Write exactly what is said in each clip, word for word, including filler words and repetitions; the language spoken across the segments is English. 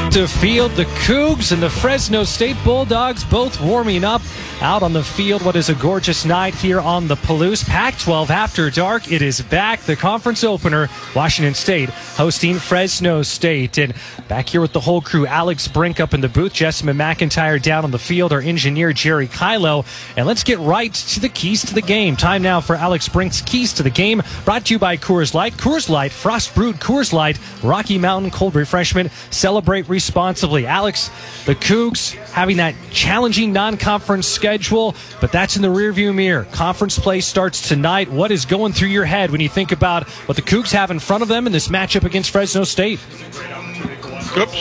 to field the Cougs and the Fresno State Bulldogs both warming up out on the field. What is a gorgeous night here on the Palouse. Pac twelve After Dark. It is back. The conference opener, Washington State hosting Fresno State. And back here with the whole crew, Alex Brink up in the booth, Jessamine McIntyre down on the field, our engineer Jerry Kylo. And let's get right to the keys to the game. Time now for Alex Brink's Keys to the Game, brought to you by Coors Light. Coors Light, Frost Brewed Coors Light, Rocky Mountain Cold Refreshment. Celebrate responsibly. Alex, the Cougs having that challenging non-conference schedule, but that's in the rearview mirror. Conference play starts tonight. What is going through your head when you think about what the Cougs have in front of them in this matchup against Fresno State? Oops.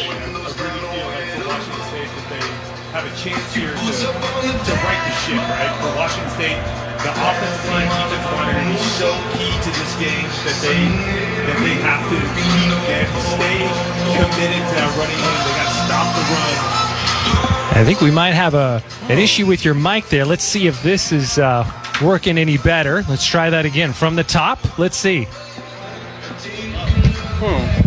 Have a chance here to, to right the ship, right? For Washington State, the offensive line, defensive line are going to be so key to this game that they that they have to keep, they have to stay committed to that running game. They got to stop the run. I think we might have a an issue with your mic there. Let's see if this is uh, working any better. Let's try that again from the top. Let's see. Hmm.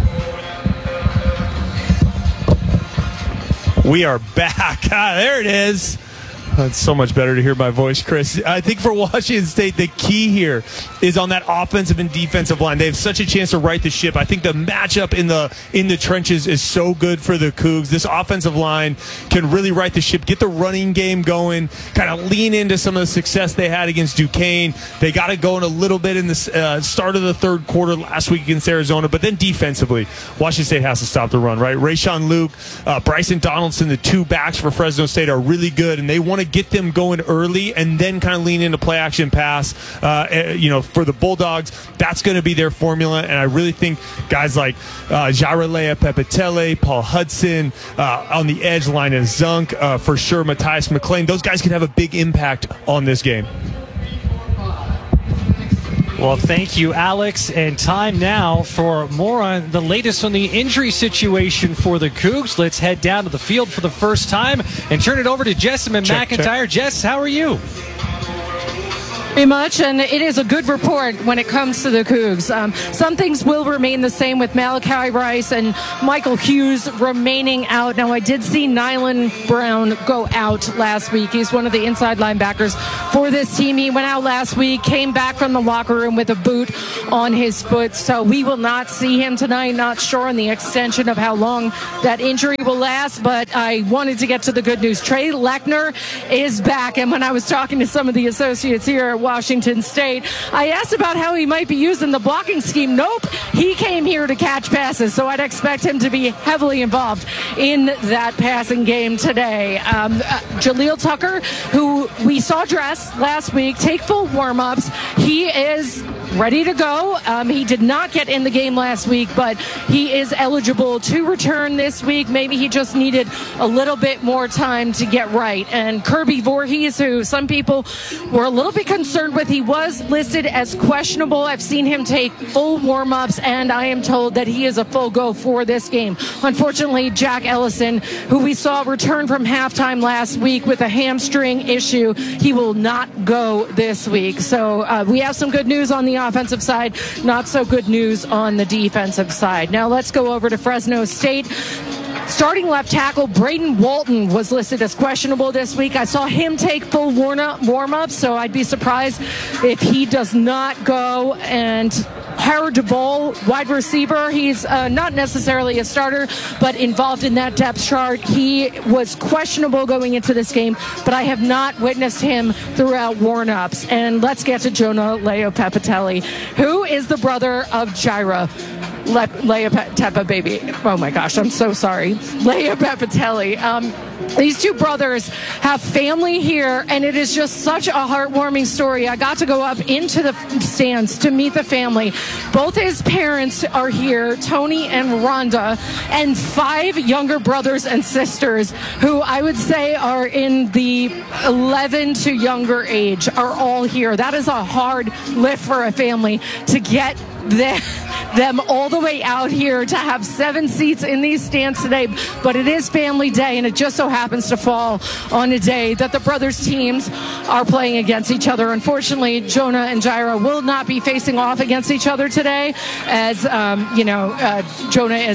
We are back. Ah, there it is. It's so much better to hear my voice, Chris. I think for Washington State, the key here is on that offensive and defensive line. They have such a chance to right the ship. I think the matchup in the in the trenches is so good for the Cougs. This offensive line can really right the ship, get the running game going, kind of lean into some of the success they had against Duquesne. They got it going a little bit in the uh, start of the third quarter last week against Arizona, but then defensively, Washington State has to stop the run, right? Rayshawn Luke, uh, Bryson Donaldson, the two backs for Fresno State are really good, and they want to get them going early and then kind of lean into play action pass. Uh, you know, for the Bulldogs, that's going to be their formula, and I really think guys like uh, Jaira Leah-Pepitele, Paul Hudson, uh, on the edge line of Zunk, uh, for sure, Matthias McClain, those guys can have a big impact on this game. Well, thank you, Alex. And time now for more on the latest on the injury situation for the Cougs. Let's head down to the field for the first time and turn it over to Jessamine check, McIntyre. Check. Jess, how are you? Very much, and it is a good report when it comes to the Cougs. Um, some things will remain the same with Malachi Rice and Michael Hughes remaining out. Now, I did see Nylan Brown go out last week. He's one of the inside linebackers for this team. He went out last week, came back from the locker room with a boot on his foot, so we will not see him tonight. Not sure on the extension of how long that injury will last, but I wanted to get to the good news. Trey Lechner is back, and when I was talking to some of the associates here at Washington State, I asked about how he might be used in the blocking scheme. Nope, he came here to catch passes, so I'd expect him to be heavily involved in that passing game today. Um, uh, Jaleel Tucker, who we saw dress last week, take full warm-ups. He is ready to go. Um, he did not get in the game last week, but he is eligible to return this week. Maybe he just needed a little bit more time to get right. And Kirby Voorhees, who some people were a little bit concerned with, he was listed as questionable. I've seen him take full warm-ups, and I am told that he is a full go for this game. Unfortunately, Jack Ellison, who we saw return from halftime last week with a hamstring issue, he will not go this week. So uh, we have some good news on the offensive side, not so good news on the defensive side. Now let's go over to Fresno State. Starting left tackle Braden Walton was listed as questionable this week. I saw him take full warm-up, so I'd be surprised if he does not go. And Harold DeBoll, wide receiver, he's uh, not necessarily a starter, but involved in that depth chart. He was questionable going into this game, but I have not witnessed him throughout warm-ups. And let's get to Jonah Leah-Pepitele, who is the brother of Jaira Le- Leah baby. Oh my gosh, I'm so sorry. Leah-Pepitele. Um, these two brothers have family here, and it is just such a heartwarming story. I got to go up into the stands to meet the family. Both his parents are here, Tony and Rhonda, and five younger brothers and sisters who I would say are in the eleven to younger age are all here. That is a hard lift for a family to get them, them all the way out here to have seven seats in these stands today. But it is family day, and it just so happens to fall on a day that the brothers teams are playing against each other. Unfortunately, Jonah and Jaira will not be facing off against each other today, as um, you know, uh, Jonah is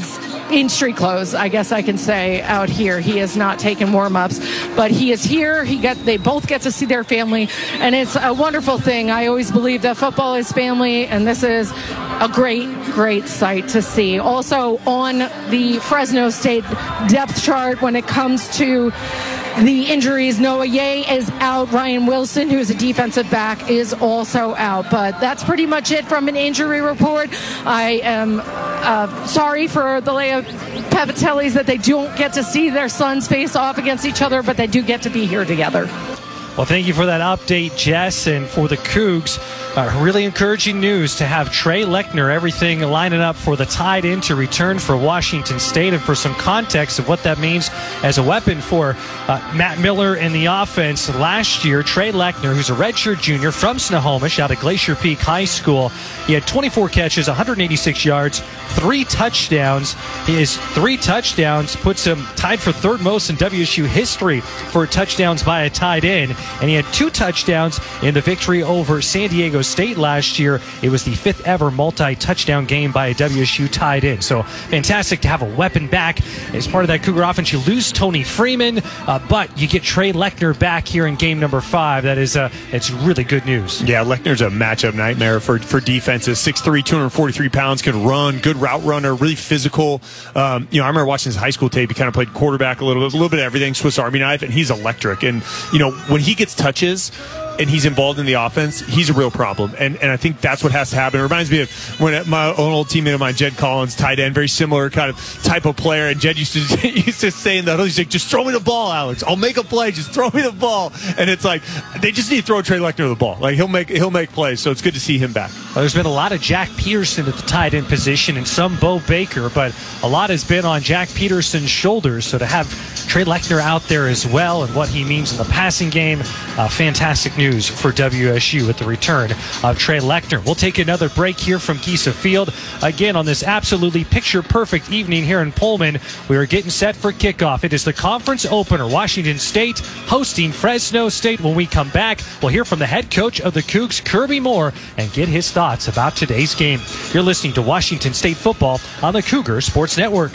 in street clothes, I guess I can say, out here. He has not taken warm-ups, but he is here. He got, they both get to see their family, and it's a wonderful thing. I always believe that football is family, and this is a great, great sight to see. Also on the Fresno State depth chart when it comes to the injuries, Noah Ye is out. Ryan Wilson, who is a defensive back, is also out. But that's pretty much it from an injury report. I am uh, sorry for the Leia Pavatellis that they don't get to see their sons face off against each other, but they do get to be here together. Well, thank you for that update, Jess. And for the Cougs, uh, really encouraging news to have Trey Lechner, everything lining up for the tight end to return for Washington State. And for some context of what that means as a weapon for uh, Matt Miller in the offense, last year, Trey Lechner, who's a redshirt junior from Snohomish out of Glacier Peak High School, he had twenty-four catches, one hundred eighty-six yards, three touchdowns. His three touchdowns puts him tied for third most in W S U history for touchdowns by a tight end. And he had two touchdowns in the victory over San Diego State last year. It was the fifth ever multi-touchdown game by a W S U tight end. So fantastic to have a weapon back. As part of that Cougar offense, you lose Tony Freeman, uh, but you get Trey Lechner back here in game number five. That is, uh, it's really good news. Yeah, Lechner's a matchup nightmare for, for defenses. six three, two hundred forty-three pounds, can run, good route runner, really physical. Um, you know, I remember watching his high school tape. He kind of played quarterback a little bit, a little bit of everything, Swiss Army knife, and he's electric. And, you know, when he gets touches and he's involved in the offense, he's a real problem. And and I think that's what has to happen. It reminds me of when my own old teammate of mine, Jed Collins, tight end, very similar kind of type of player. And Jed used to used to say in the huddle, he's like, just throw me the ball, Alex. I'll make a play. Just throw me the ball. And it's like, they just need to throw Trey Lechner the ball. Like, he'll make he'll make plays. So it's good to see him back. Well, there's been a lot of Jack Peterson at the tight end position and some Bo Baker, but a lot has been on Jack Peterson's shoulders. So to have Trey Lechner out there as well and what he means in the passing game, uh, fantastic news for W S U with the return of Trey Lechner. We'll take another break here from Giesa Field. Again, on this absolutely picture-perfect evening here in Pullman, we are getting set for kickoff. It is the conference opener, Washington State hosting Fresno State. When we come back, we'll hear from the head coach of the Cougs, Kirby Moore, and get his thoughts about today's game. You're listening to Washington State football on the Cougar Sports Network.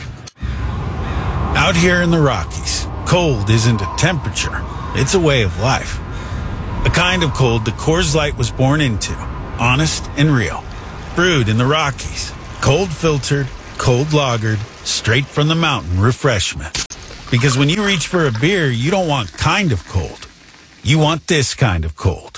Out here in the Rockies, cold isn't a temperature, it's a way of life. A kind of cold that Coors Light was born into, honest and real. Brewed in the Rockies, cold filtered, cold lagered, straight from the mountain refreshment. Because when you reach for a beer, you don't want kind of cold. You want this kind of cold.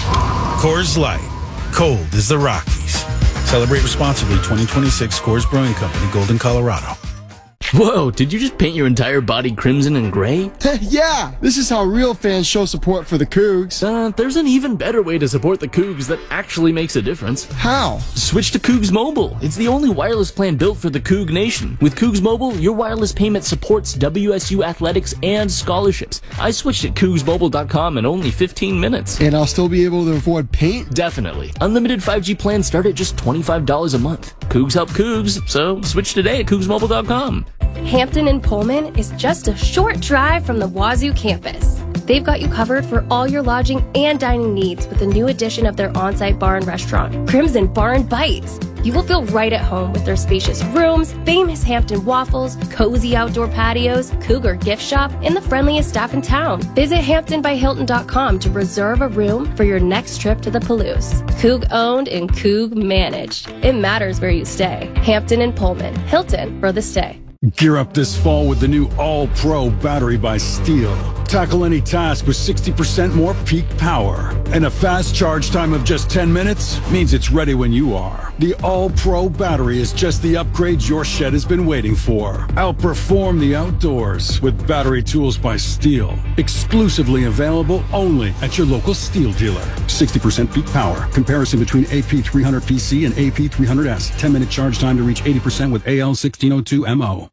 Coors Light, cold as the Rockies. Celebrate responsibly. Twenty twenty-six Coors Brewing Company, Golden, Colorado. Whoa, did you just paint your entire body crimson and gray? Yeah, this is how real fans show support for the Cougs. Uh, there's an even better way to support the Cougs that actually makes a difference. How? Switch to Cougs Mobile. It's the only wireless plan built for the Coug Nation. With Cougs Mobile, your wireless payment supports W S U athletics and scholarships. I switched at Cougs Mobile dot com in only fifteen minutes. And I'll still be able to afford paint? Definitely. Unlimited five G plans start at just twenty-five dollars a month. Cougs help Cougs, so switch today at Cougs Mobile dot com. Hampton and Pullman is just a short drive from the Wazoo campus. They've got you covered for all your lodging and dining needs with the new addition of their on-site bar and restaurant, Crimson Bar and Bites. You will feel right at home with their spacious rooms, famous Hampton waffles, cozy outdoor patios, Cougar gift shop, and the friendliest staff in town. Visit Hampton by Hilton dot com to reserve a room for your next trip to the Palouse. Coug owned and Coug managed. It matters where you stay. Hampton and Pullman. Hilton for the stay. Gear up this fall with the new All-Pro battery by Steel. Tackle any task with sixty percent more peak power. And a fast charge time of just ten minutes means it's ready when you are. The All-Pro battery is just the upgrade your shed has been waiting for. Outperform the outdoors with battery tools by Steel. Exclusively available only at your local Steel dealer. sixty percent peak power. Comparison between A P three hundred P C and A P three hundred S. ten minute charge time to reach eighty percent with A L sixteen oh two M O.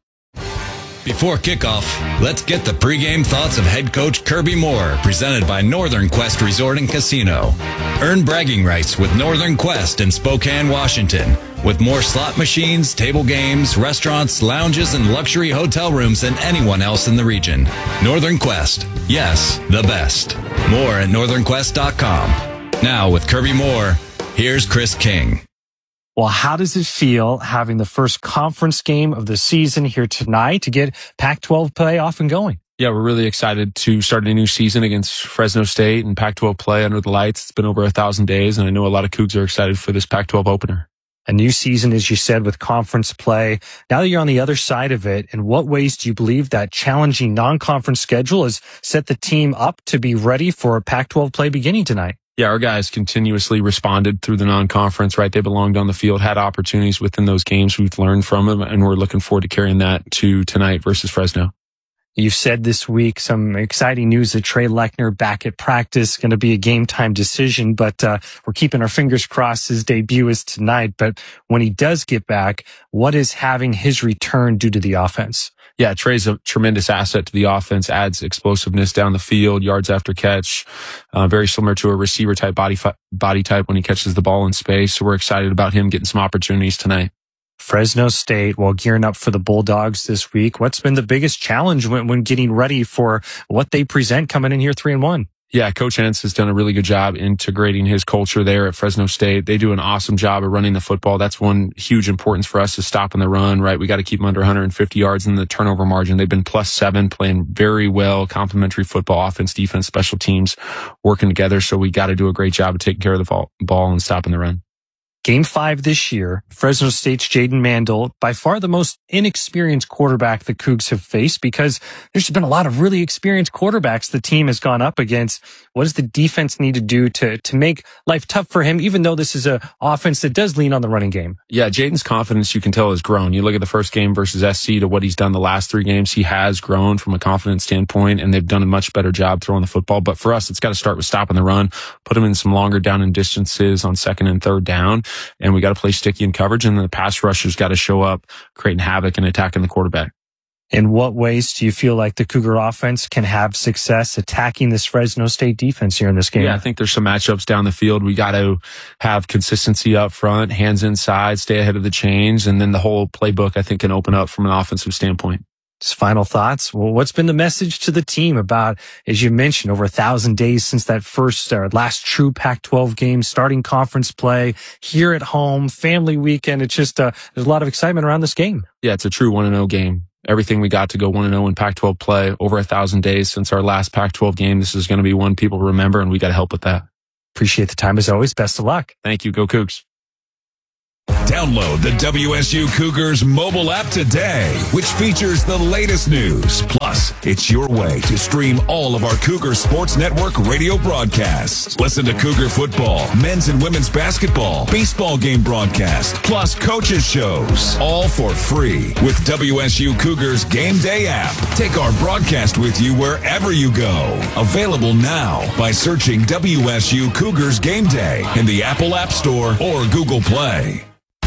Before kickoff, let's get the pregame thoughts of head coach Kirby Moore, presented by Northern Quest Resort and Casino. Earn bragging rights with Northern Quest in Spokane, Washington, with more slot machines, table games, restaurants, lounges, and luxury hotel rooms than anyone else in the region. Northern Quest, yes, the best. More at northern quest dot com. Now with Kirby Moore, here's Chris King. Well, how does it feel having the first conference game of the season here tonight to get Pac twelve play off and going? Yeah, we're really excited to start a new season against Fresno State and Pac twelve play under the lights. It's been over a thousand days, and I know a lot of Cougs are excited for this Pac twelve opener. A new season, as you said, with conference play. Now that you're on the other side of it, in what ways do you believe that challenging non-conference schedule has set the team up to be ready for Pac twelve play beginning tonight? Yeah, our guys continuously responded through the non-conference, right? They belonged on the field, had opportunities within those games. We've learned from them, and we're looking forward to carrying that to tonight versus Fresno. You've said this week some exciting news that Trey Lechner back at practice, going to be a game time decision, but uh, we're keeping our fingers crossed his debut is tonight. But when he does get back, what is having his return do to the offense? Yeah, Trey's a tremendous asset to the offense, adds explosiveness down the field, yards after catch, uh, very similar to a receiver type body, fi- body type when he catches the ball in space. So we're excited about him getting some opportunities tonight. Fresno State, while gearing up for the Bulldogs this week, what's been the biggest challenge when, when getting ready for what they present coming in here three and one? Yeah, Coach Entz has done a really good job integrating his culture there at Fresno State. They do an awesome job of running the football. That's one huge importance for us is stopping the run, right? We got to keep them under one hundred fifty yards in the turnover margin. They've been plus seven, playing very well, complementary football, offense, defense, special teams working together. So we got to do a great job of taking care of the ball and stopping the run. Game five this year, Fresno State's Jaden Mandel, by far the most inexperienced quarterback the Cougs have faced because there's been a lot of really experienced quarterbacks the team has gone up against. What does the defense need to do to, to make life tough for him, even though this is an offense that does lean on the running game? Yeah, Jaden's confidence, you can tell, has grown. You look at the first game versus S C to what he's done the last three games. He has grown from a confidence standpoint, and they've done a much better job throwing the football. But for us, it's got to start with stopping the run, put him in some longer down and distances on second and third down. And we got to play sticky in coverage, and the pass rushers got to show up, creating havoc and attacking the quarterback. In what ways do you feel like the Cougar offense can have success attacking this Fresno State defense here in this game? Yeah, I think there's some matchups down the field. We got to have consistency up front, hands inside, stay ahead of the chains, and then the whole playbook, I think, can open up from an offensive standpoint. Just final thoughts. Well, what's been the message to the team about, as you mentioned, over a thousand days since that first or last true Pac twelve game, starting conference play here at home, family weekend? It's just, uh, there's a lot of excitement around this game. Yeah, it's a true one and oh game. Everything we got to go one and oh in Pac twelve play, over a thousand days since our last Pac twelve game. This is going to be one people remember, and we got to help with that. Appreciate the time as always. Best of luck. Thank you. Go Cougs. Download the W S U Cougars mobile app today, which features the latest news. Plus, it's your way to stream all of our Cougar Sports Network radio broadcasts. Listen to Cougar football, men's and women's basketball, baseball game broadcast, plus coaches shows, all for free with W S U Cougars Game Day app. Take our broadcast with you wherever you go. Available now by searching W S U Cougars Game Day in the Apple App Store or Google Play.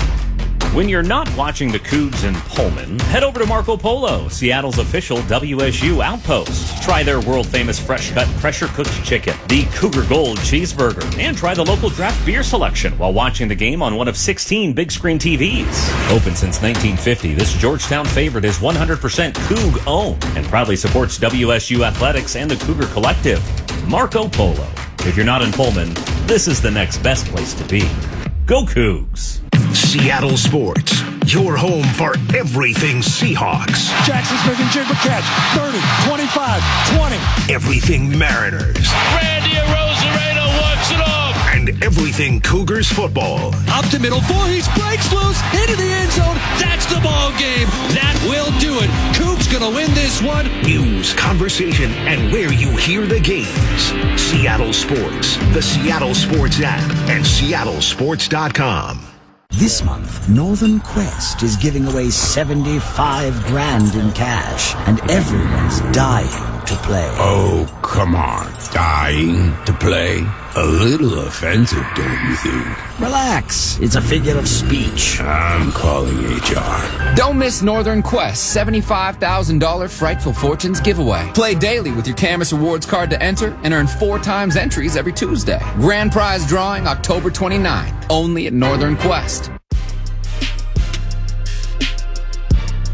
When you're not watching the Cougs in Pullman, head over to Marco Polo, Seattle's official W S U outpost. Try their world-famous fresh-cut, pressure-cooked chicken, the Cougar Gold cheeseburger, and try the local draft beer selection while watching the game on one of sixteen big-screen T Vs. Open since nineteen fifty, this Georgetown favorite is one hundred percent Coug-owned and proudly supports W S U Athletics and the Cougar Collective. Marco Polo. If you're not in Pullman, this is the next best place to be. Go Cougs! Seattle Sports, your home for everything Seahawks. Jackson Smith and Jigba catch. thirty, twenty-five, twenty. Everything Mariners. Randy Arozarena walks it off. And everything Cougars football. Up the middle, Voorhees breaks loose into the end zone. That's the ball game. That will do it. Cougs gonna win this one. News, conversation, and where you hear the games. Seattle Sports, the Seattle Sports app, and seattle sports dot com. This month, Northern Quest is giving away seventy-five grand in cash, and everyone's dying to play. Oh, come on. Dying to play? A little offensive, don't you think? Relax. It's a figure of speech. I'm calling H R. Don't miss Northern Quest seventy-five thousand dollars Frightful Fortunes giveaway. Play daily with your Camus Rewards card to enter and earn four times entries every Tuesday. Grand prize drawing October twenty-ninth, only at Northern Quest.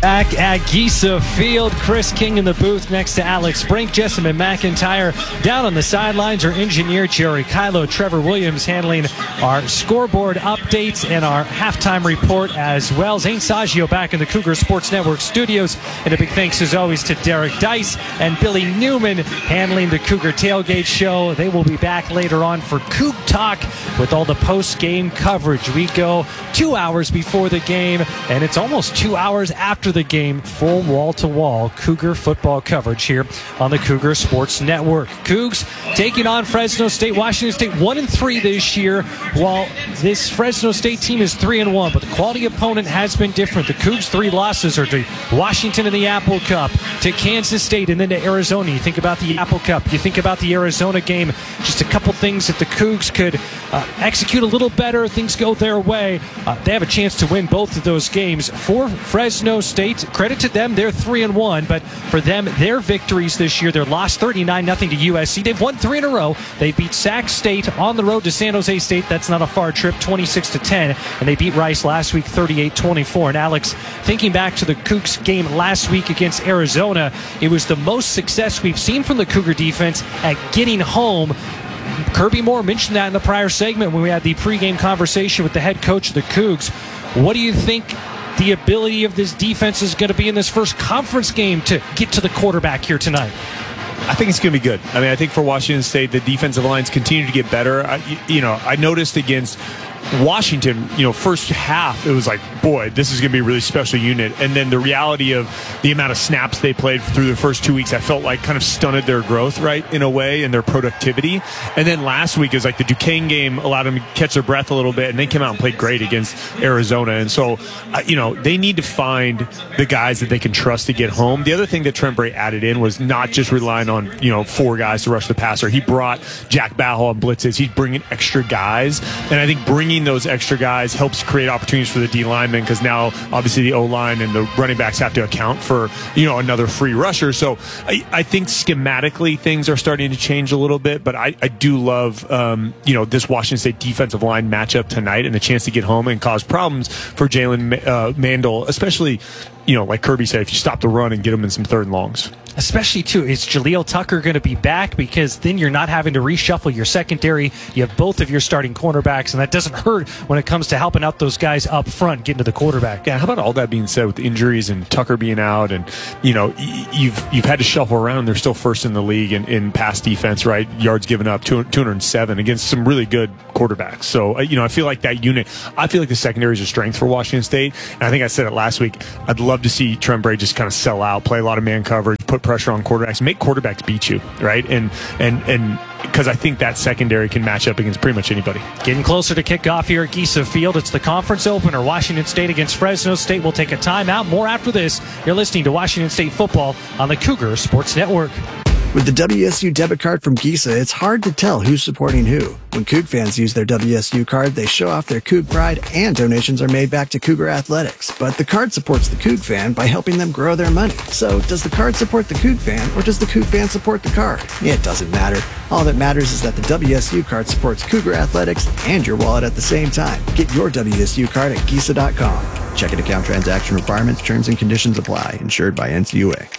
Back at Giesa Field, Chris King in the booth next to Alex Brink, Jessamine McIntyre down on the sidelines. Our engineer Jerry Kylo, Trevor Williams handling our scoreboard updates and our halftime report as well. Zane Saggio back in the Cougar Sports Network studios, and a big thanks as always to Derek Dice and Billy Newman handling the Cougar Tailgate Show. They will be back later on for Coug Talk with all the post-game coverage. We go two hours before the game, and it's almost two hours after the game, full wall-to-wall Cougar football coverage here on the Cougar Sports Network. Cougs taking on Fresno State. Washington State one and three this year, while this Fresno State team is three and one. But the quality opponent has been different. The Cougs' three losses are to Washington in the Apple Cup, to Kansas State, and then to Arizona. You think about the Apple Cup, you think about the Arizona game. Just a couple things that the Cougs could uh, execute a little better. Things go their way. Uh, they have a chance to win both of those games. For Fresno State, credit to them, they're three and one, but for them, their victories this year, they lost thirty-nine nothing to U S C. They've won three in a row. They beat Sac State on the road to San Jose State. That's not a far trip, twenty-six to ten, and they beat Rice last week thirty-eight twenty-four. And Alex, thinking back to the Cougs game last week against Arizona, it was the most success we've seen from the Cougar defense at getting home. Kirby Moore mentioned that in the prior segment when we had the pregame conversation with the head coach of the Cougs. What do you think the ability of this defense is going to be in this first conference game to get to the quarterback here tonight? I think it's going to be good. I mean, I think for Washington State, the defensive lines continue to get better. I, you know, I noticed against Washington, you know, first half, it was like, boy, this is going to be a really special unit. And then the reality of the amount of snaps they played through the first two weeks, I felt like kind of stunted their growth, right, in a way, and their productivity. And then last week, it was like the Duquesne game allowed them to catch their breath a little bit, and they came out and played great against Arizona. And so, uh, you know, they need to find the guys that they can trust to get home. The other thing that Trent Bray added in was not just relying on, you know, four guys to rush the passer. He brought Jack Bahal on blitzes. He's bringing extra guys. And I think bringing those extra guys helps create opportunities for the D linemen, because now obviously the O-line and the running backs have to account for, you know, another free rusher. So I, I think schematically things are starting to change a little bit, but I, I do love, um, you know, this Washington State defensive line matchup tonight and the chance to get home and cause problems for Jalen uh, Mandel, especially, you know, like Kirby said, if you stop the run and get them in some third and longs. Especially, too, is Jaleel Tucker going to be back? Because then you're not having to reshuffle your secondary. You have both of your starting cornerbacks, and that doesn't hurt when it comes to helping out those guys up front, getting to the quarterback. Yeah, how about all that being said with injuries and Tucker being out, and, you know, you've you've had to shuffle around. They're still first in the league in, in pass defense, right? Yards given up, two hundred seven against some really good quarterbacks. So, you know, I feel like that unit, I feel like the secondary is a strength for Washington State. And I think I said it last week. I'd love to see Trent Bray just kind of sell out, play a lot of man coverage, put pressure on quarterbacks, make quarterbacks beat you, right? And and and because I think that secondary can match up against pretty much anybody. Getting closer to kickoff here at Giesa Field. It's the conference opener. Washington State against Fresno State. We'll take a timeout. More after this. You're listening to Washington State football on the Cougar Sports Network. With the W S U debit card from Giesa, it's hard to tell who's supporting who. When Coug fans use their W S U card, they show off their Coug pride, and donations are made back to Cougar Athletics. But the card supports the Coug fan by helping them grow their money. So does the card support the Coug fan, or does the Coug fan support the card? It doesn't matter. All that matters is that the W S U card supports Cougar Athletics and your wallet at the same time. Get your W S U card at Giesa dot com. Checking account transaction requirements, terms and conditions apply. Insured by N C U A.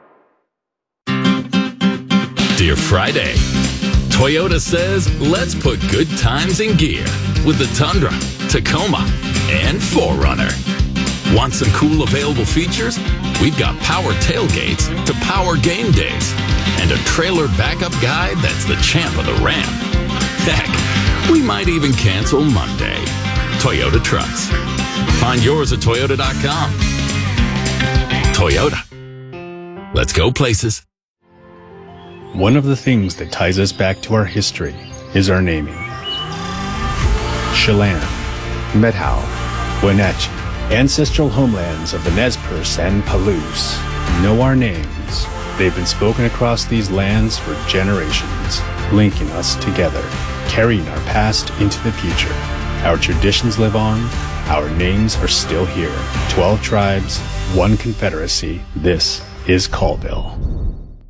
Dear Friday, Toyota says let's put good times in gear with the Tundra, Tacoma, and four runner. Want some cool available features? We've got power tailgates to power game days and a trailer backup guide that's the champ of the ramp. Heck, we might even cancel Monday. Toyota trucks. Find yours at Toyota dot com. Toyota. Let's go places. One of the things that ties us back to our history is our naming. Chelan, Methow, Wenatchee, ancestral homelands of the Nez Perce and Palouse, know our names. They've been spoken across these lands for generations, linking us together, carrying our past into the future. Our traditions live on, our names are still here. Twelve tribes, one confederacy. This is Colville.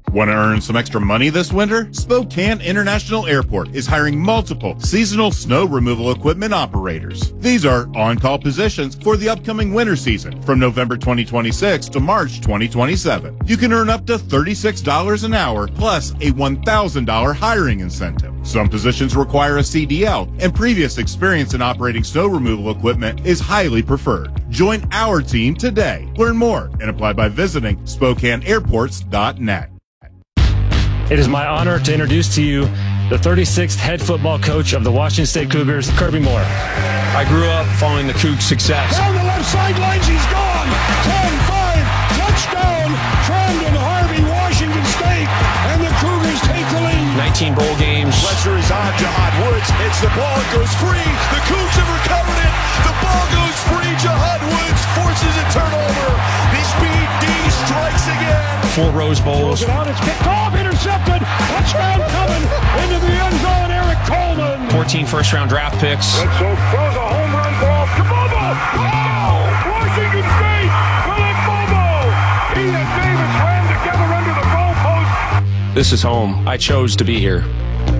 Want to earn some extra money this winter? Spokane International Airport is hiring multiple seasonal snow removal equipment operators. These are on-call positions for the upcoming winter season from November twenty twenty-six to March twenty twenty-seven. You can earn up to thirty-six dollars an hour plus a one thousand dollars hiring incentive. Some positions require a C D L, and previous experience in operating snow removal equipment is highly preferred. Join our team today. Learn more and apply by visiting Spokane Airports dot net. It is my honor to introduce to you the thirty-sixth head football coach of the Washington State Cougars, Kirby Moore. I grew up following the Cougs' success. Down the left sidelines, he's gone. ten five, touchdown, Trandon Harvey, Washington State, and the Cougars take the lead. nineteen bowl games. Pressure is on Jahad Woods. It's the ball. It goes free. The Cougs have recovered it. The ball goes free. Jahad Woods forces a turnover. The speed D strikes again. Four Rose Bowls. It out, it's kicked off, intercepted. Touchdown coming into the end zone, Eric Coleman. fourteen first-round draft picks. Bledsoe throws a home run ball to Bobo. Oh! Washington State with a Bobo. He and Davis ran together under the goalpost. This is home. I chose to be here.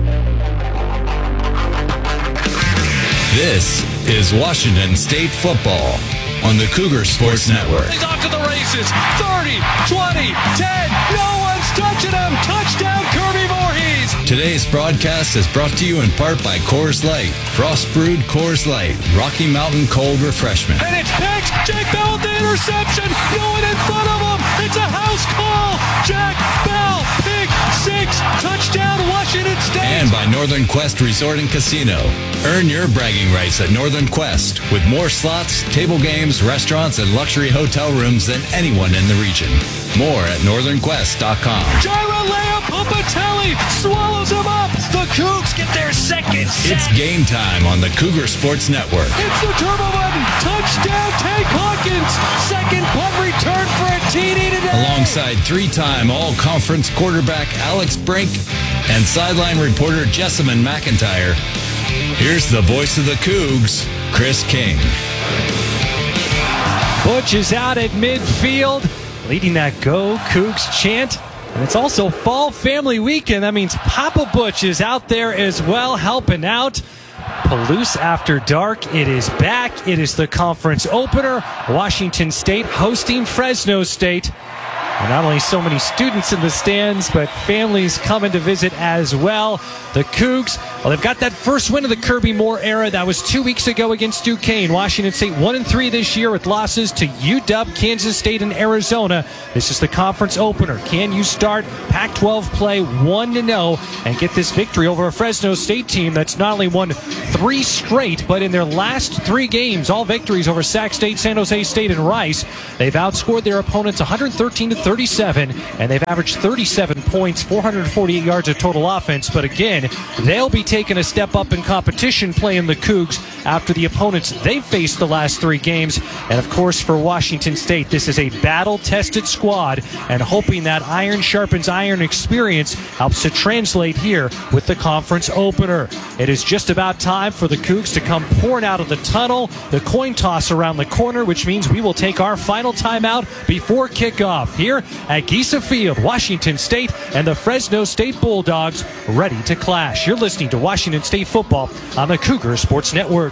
This is Washington State football on the Cougar Sports Network. He's off to the races. thirty, twenty, ten. No one's touching him. Touchdown, Kirby Voorhees. Today's broadcast is brought to you in part by Coors Light. Frost brewed Coors Light. Rocky Mountain cold refreshment. And it's picked. Jake Bell with the interception. No one in front of him. It's a house call. Jack Bell, pick six. Touchdown, Washington State. And by Northern Quest Resort and Casino. Earn your bragging rights at Northern Quest with more slots, table games, restaurants, and luxury hotel rooms than anyone in the region. More at northern quest dot com. Gyro layup, Pupatelli swallows him up. The Cougs get their second sack. It's game time on the Cougar Sports Network. It's the turbo button. Touchdown, Tank Hawkins. Second punt return for a T D today. Alongside three-time all-conference quarterback Alex Brink and sideline reporter Jessamine McIntyre, here's the voice of the Cougs, Chris King. Butch is out at midfield, leading that Go Cougs chant. And it's also Fall Family Weekend. That means Papa Butch is out there as well, helping out. Palouse After Dark, it is back. It is the conference opener. Washington State hosting Fresno State. And not only so many students in the stands, but families coming to visit as well. The Cougs, well, they've got that first win of the Kirby Moore era. That was two weeks ago against Duquesne. Washington State one and three this year with losses to U W, Kansas State, and Arizona. This is the conference opener. Can you start Pac twelve play one to oh and get this victory over a Fresno State team that's not only won three straight, but in their last three games, all victories over Sac State, San Jose State, and Rice, they've outscored their opponents one thirteen to thirty-seven, and they've averaged thirty-seven points, four hundred forty-eight yards of total offense. But again, they'll be taking a step up in competition playing the Cougs after the opponents they've faced the last three games. And of course, for Washington State, this is a battle-tested squad, and hoping that iron sharpens iron experience helps to translate here with the conference opener. It is just about time for the Cougs to come pouring out of the tunnel. The coin toss around the corner, which means we will take our final timeout before kickoff here at Giesa Field. Washington State and the Fresno State Bulldogs ready to clash. You're listening to Washington State football on the Cougar Sports Network.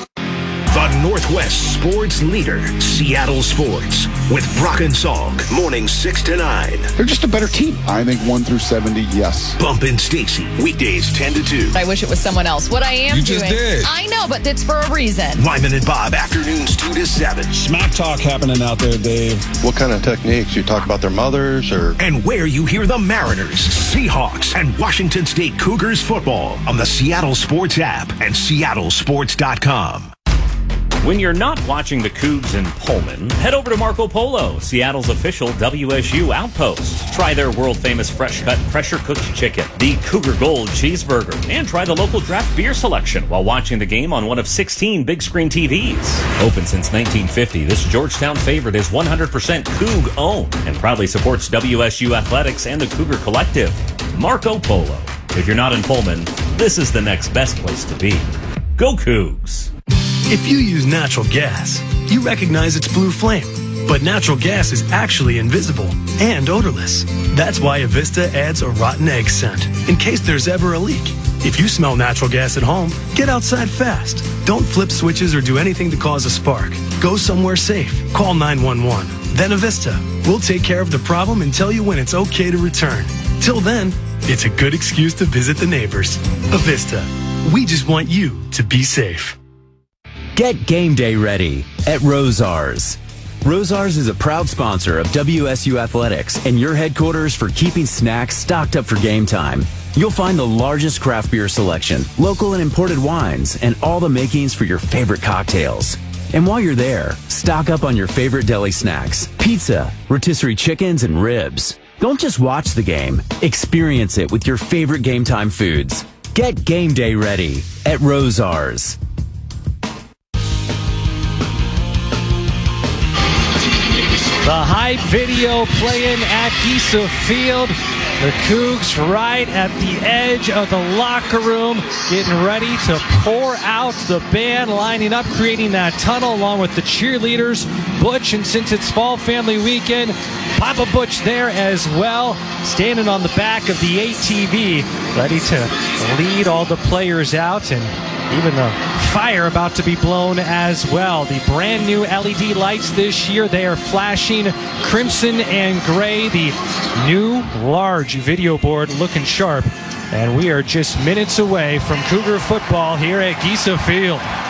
The Northwest sports leader, Seattle Sports, with Brock and Salk, mornings six to nine. They're just a better team. I think one through seventy, yes. Bump and Stacy, weekdays ten to two. I wish it was someone else. What I am You doing. just did. I know, but it's for a reason. Lyman and Bob, afternoons two to seven. Smack talk happening out there, Dave. What kind of techniques? You talk about their mothers or? And where you hear the Mariners, Seahawks, and Washington State Cougars football on the Seattle Sports app and seattle sports dot com. When you're not watching the Cougs in Pullman, head over to Marco Polo, Seattle's official W S U outpost. Try their world-famous fresh-cut, pressure-cooked chicken, the Cougar Gold cheeseburger, and try the local draft beer selection while watching the game on one of sixteen big-screen T Vs. Open since nineteen fifty, this Georgetown favorite is one hundred percent Coug-owned and proudly supports W S U Athletics and the Cougar Collective. Marco Polo. If you're not in Pullman, this is the next best place to be. Go Cougs! If you use natural gas, you recognize its blue flame. But natural gas is actually invisible. and odorless. That's why Avista adds a rotten egg scent, in case there's ever a leak. If you smell natural gas at home, get outside fast. Don't flip switches or do anything to cause a spark. Go somewhere safe. Call nine one one. Then Avista. We'll take care of the problem and tell you when it's okay to return. Till then, it's a good excuse to visit the neighbors. Avista. We just want you to be safe. Get game day ready at Rosars. Rosars is a proud sponsor of W S U Athletics and your headquarters for keeping snacks stocked up for game time. You'll find the largest craft beer selection, local and imported wines, and all the makings for your favorite cocktails. And while you're there, stock up on your favorite deli snacks, pizza, rotisserie chickens, and ribs. Don't just watch the game, experience it with your favorite game time foods. Get game day ready at Rosars. The hype video playing at Giesa Field. The Cougs right at the edge of the locker room, getting ready to pour out the band, lining up, creating that tunnel along with the cheerleaders. Butch, and since it's Fall Family Weekend, Papa Butch there as well, standing on the back of the A T V, ready to lead all the players out, and even the fire about to be blown as well. The brand new L E D lights this year, they are flashing crimson and gray. The new large video board looking sharp. And we are just minutes away from Cougar football here at Giesa Field.